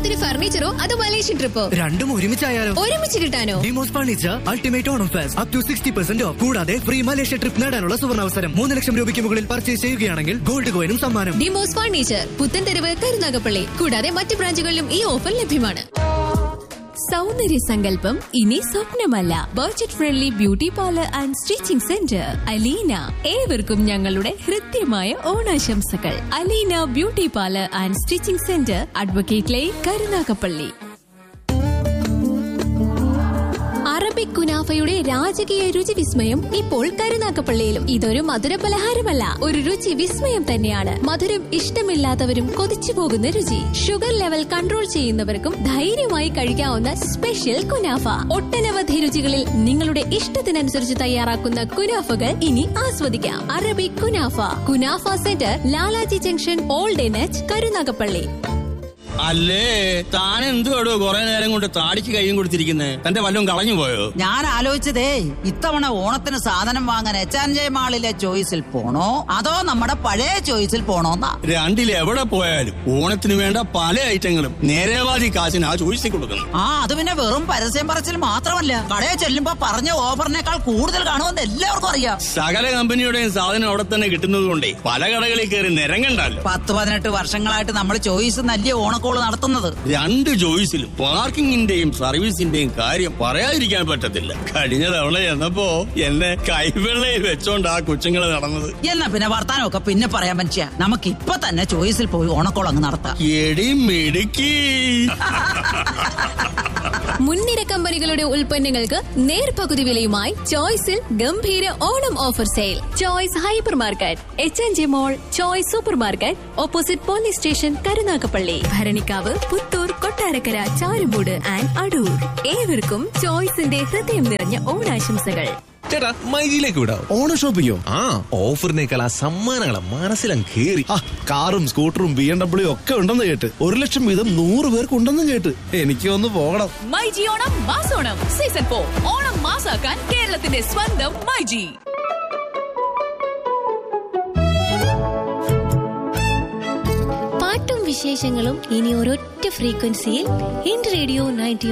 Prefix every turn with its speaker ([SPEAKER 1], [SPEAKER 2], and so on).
[SPEAKER 1] ഓണത്തിന് ഫർണിച്ചറോ അതോ മലേഷ്യൻ ട്രിപ്പോ?
[SPEAKER 2] രണ്ടും ഒരുമിച്ചായാലോ?
[SPEAKER 1] ഒരുമിച്ച് കിട്ടാനോ?
[SPEAKER 2] Demos furniture ultimate Onam fest up to 60% of. കൂടാതെ ഫ്രീ മലേഷ്യ ട്രിപ്പ് നേടാനുള്ള സുവർണാവസരം. 3 ലക്ഷം രൂപയ്ക്ക് മുകളിൽ പർച്ചേസ് ചെയ്യുകയാണെങ്കിൽ ഗോൾഡ് കോയിനും സമ്മാനം.
[SPEAKER 1] ഡിമോസ് ഫർണിച്ചർ, പുത്തൻതെരുവ്, കരുനാഗപ്പള്ളി. കൂടാതെ മറ്റ് ബ്രാഞ്ചുകളിലും ഈ ഓഫർ ലഭ്യമാണ്. സൗന്ദര്യ സങ്കല്പം ഇനി സ്വപ്നമല്ല. Budget friendly beauty parlour and stitching centre Aleena. ഏവർക്കും ഞങ്ങളുടെ ഹൃദ്യമായ ഓണാശംസകൾ. Aleena beauty parlour and stitching centre, advocate line, Karunagappally. Arabic കുനാഫയുടെ രാജകീയ രുചി വിസ്മയം ഇപ്പോൾ കരുനാഗപ്പള്ളിയിലും. ഇതൊരു മധുര പലഹാരമല്ല, ഒരു രുചി വിസ്മയം തന്നെയാണ്. മധുരം ഇഷ്ടമില്ലാത്തവരും കൊതിച്ചു പോകുന്ന രുചി. ഷുഗർ ലെവൽ കൺട്രോൾ ചെയ്യുന്നവർക്കും ധൈര്യമായി കഴിക്കാവുന്ന സ്പെഷ്യൽ കുനാഫ. ഒട്ടനവധി രുചികളിൽ നിങ്ങളുടെ ഇഷ്ടത്തിനനുസരിച്ച് തയ്യാറാക്കുന്ന കുനാഫകൾ ഇനി ആസ്വദിക്കാം. Arabic kunafa, kunafa centre, Lalaji junction, old എനച്ച്, Karunagappally.
[SPEAKER 3] അല്ലേ താൻ എന്തുവാടോ കുറെ നേരം കൊണ്ട് താടിക്ക് കൈയും കൊടുത്തിരിക്കുന്നത്? തന്റെ വല്ലതും കളഞ്ഞു പോയോ?
[SPEAKER 4] ഞാൻ ആലോചിച്ചതേ, ഇത്തവണ ഓണത്തിന് സാധനം വാങ്ങാൻ H&J മാളിലെ ചോയ്സിൽ പോണോ അതോ നമ്മുടെ പഴയ ചോയ്സിൽ പോണോന്നാ.
[SPEAKER 3] രണ്ടിലെവിടെ പോയാലും ഓണത്തിന് വേണ്ട പല ഐറ്റങ്ങളും നേരേവാദി കാശിന് ആ ചോയ്സിൽ കൊടുക്കണം.
[SPEAKER 4] അത് പിന്നെ വെറും പരസ്യം പറച്ചിൽ മാത്രമല്ല, കടയിൽ ചെല്ലുമ്പോ പറഞ്ഞ ഓഫറിനേക്കാൾ കൂടുതൽ കാണുമെന്ന് എല്ലാവർക്കും അറിയാം.
[SPEAKER 3] സകല കമ്പനിയുടെയും സാധനം അവിടെ തന്നെ കിട്ടുന്നത് കൊണ്ടേ പല കടകളിൽ കയറി നിരങ്ങണ്ടല്ലോ.
[SPEAKER 4] 10-18 വർഷങ്ങളായിട്ട് നമ്മൾ ചോയ്സ് നല്ല ഓണക്കോള് നടത്തുന്നത്.
[SPEAKER 3] 2 ചോയ്സിലും പാർക്കിങ്ങിന്റെയും സർവീസിന്റെയും കാര്യം പറയാതിരിക്കാൻ പറ്റത്തില്ല. കഴിഞ്ഞ തവണ എന്നപ്പോ എന്നെ കൈവെള്ളയിൽ വെച്ചോണ്ട് ആ കൊച്ചുങ്ങള് നടന്നത്.
[SPEAKER 4] എന്നാ പിന്നെ വർത്താനമൊക്കെ പിന്നെ പറയാൻ പറ്റിയ, നമുക്ക് ഇപ്പൊ തന്നെ ചോയ്സിൽ പോയി ഓണക്കോൾ അങ്ങ് നടത്താം.
[SPEAKER 3] എടി മിടുക്കി.
[SPEAKER 1] മുൻനിര കമ്പനികളുടെ ഉൽപ്പന്നങ്ങൾക്ക് നേർപകുതി വിലയുമായി ചോയ്സിൽ ഗംഭീര Onam offer sale. Choice hyper market, H&J mall, choice super market, opposite police station, Karunagappally, Bharanikkavu, Puthur, Kottarakkara, Charummood and Adoor. ഏവർക്കും ചോയ്സിന്റെ ഹൃദയം നിറഞ്ഞ ഓണാശംസകൾ.
[SPEAKER 5] ചേട്ടാ, മൈജിയിലേക്ക് വിടാം.
[SPEAKER 6] ഓണം ഷോപ്പിക്കോ?
[SPEAKER 5] ഓഫറിനേക്കാൾ ആ സമ്മാനങ്ങളെ മനസ്സിലങ്ങ് കേറി.
[SPEAKER 6] കാറും സ്കൂട്ടറും BMW ഒക്കെ ഉണ്ടെന്ന് കേട്ട്. 1 ലക്ഷം വീതം 100 പേർക്ക് ഉണ്ടെന്നും കേട്ട്. എനിക്ക് ഒന്ന് പോകണം.
[SPEAKER 7] മൈജി ഓണം മാസോണം സീസൺ 4. ഓണം മാസാക്കാൻ കേരളത്തിന്റെ സ്വന്തം മൈജി.
[SPEAKER 1] പാട്ടും വിശേഷങ്ങളും ഇനി ഒരൊറ്റ ഫ്രീക്വൻസിയിൽ. റേഡിയോ 90